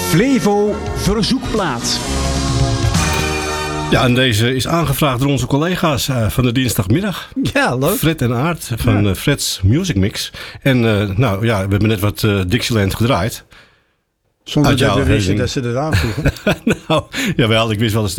Flevo Verzoekplaat. Ja, en deze is aangevraagd door onze collega's van de dinsdagmiddag. Ja, leuk. Fred en Aart van Fred's Music Mix. En nou ja, we hebben net wat Dixieland gedraaid. Zonder Uit dat jouw we wisten herinnering. dat ze dat aanvoegen. Nou, jawel, ik wist wel eens